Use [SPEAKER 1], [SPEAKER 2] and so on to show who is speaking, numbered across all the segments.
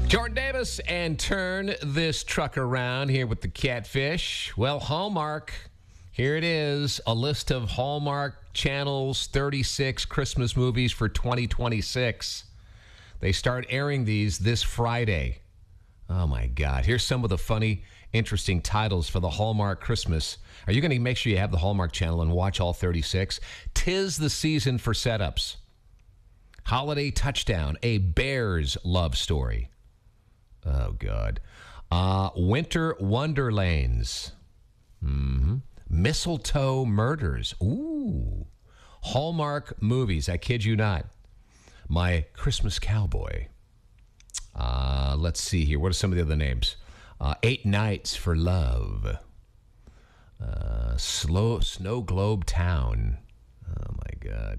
[SPEAKER 1] Jordan Davis and Turn This Truck Around here with the Catfish. Well, Hallmark, here it is, a list of Hallmark Channel's 36 Christmas movies for 2026. They start airing these this Friday. Oh, my God. Here's some of the funny, interesting titles for the Hallmark Christmas. Are you going to make sure you have the Hallmark Channel and watch all 36? 'Tis the Season for Setups. Holiday Touchdown, a Bears love story. Oh, God. Winter Wonderlands. Mistletoe Murders. Ooh. Hallmark Movies. I kid you not. My Christmas Cowboy. Let's see here. What are some of the other names? 8 Nights for Love. Snow Globe Town. Oh, my God.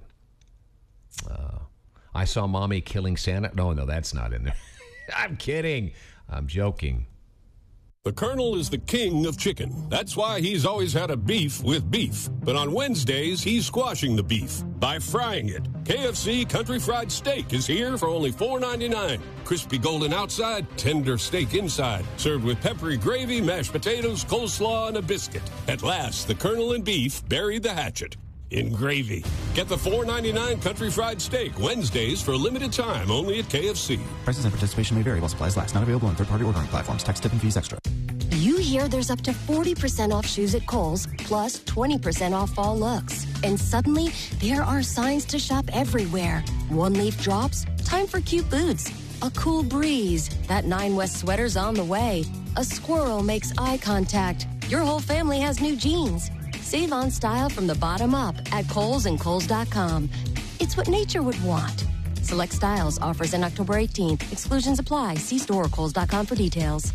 [SPEAKER 1] I Saw Mommy Killing Santa. No, that's not in there. I'm kidding. I'm joking.
[SPEAKER 2] The Colonel is the king of chicken. That's why he's always had a beef with beef. But on Wednesdays, he's squashing the beef by frying it. KFC Country Fried Steak is here for only $4.99. Crispy golden outside, tender steak inside. Served with peppery gravy, mashed potatoes, coleslaw, and a biscuit. At last, the Colonel and beef buried the hatchet in gravy. Get the $4.99 Country Fried Steak Wednesdays for a limited time only at KFC.
[SPEAKER 3] Prices and participation may vary while supplies last. Not available on third-party ordering platforms. Tax, tip, and fees extra.
[SPEAKER 4] You hear there's up to 40% off shoes at Kohl's, plus 20% off fall looks. And suddenly, there are signs to shop everywhere. One-leaf drops, time for cute boots. A cool breeze, that 9 West sweater's on the way. A squirrel makes eye contact. Your whole family has new jeans. Save on style from the bottom up at Kohl's and Kohl's.com. It's what nature would want. Select styles, offers in October 18th. Exclusions apply. See store or Kohl's.com for details.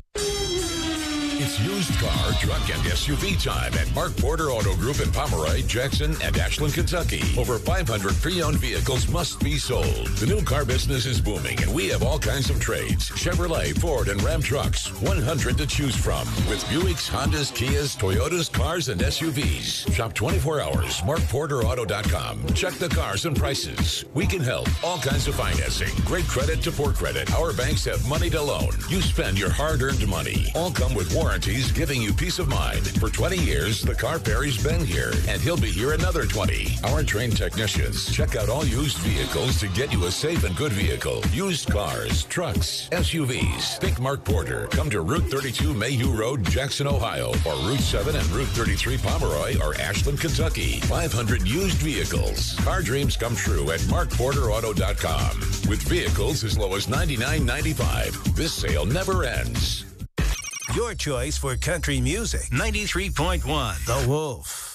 [SPEAKER 5] It's used car, truck, and SUV time at Mark Porter Auto Group in Pomeroy, Jackson, and Ashland, Kentucky. Over 500 pre-owned vehicles must be sold. The new car business is booming, and we have all kinds of trades. Chevrolet, Ford, and Ram trucks, 100 to choose from. With Buicks, Hondas, Kias, Toyotas, cars, and SUVs. Shop 24 hours, markporterauto.com. Check the cars and prices. We can help. All kinds of financing. Great credit to poor credit. Our banks have money to loan. You spend your hard-earned money. All come with warranties giving you peace of mind. For 20 years, the Car Perry's been here, and he'll be here another 20. Our trained technicians check out all used vehicles to get you a safe and good vehicle. Used cars, trucks, SUVs. Think Mark Porter. Come to Route 32 Mayhew Road, Jackson, Ohio, or Route 7 and Route 33 Pomeroy or Ashland, Kentucky. 500 used vehicles. Car dreams come true at markporterauto.com. With vehicles as low as $99.95. This sale never ends.
[SPEAKER 6] Your choice for country music. 93.1 The Wolf.